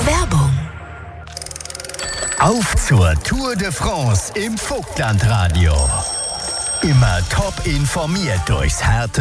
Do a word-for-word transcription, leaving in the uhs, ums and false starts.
Werbung. Auf zur Tour de France im Vogtlandradio. Immer top informiert durchs harte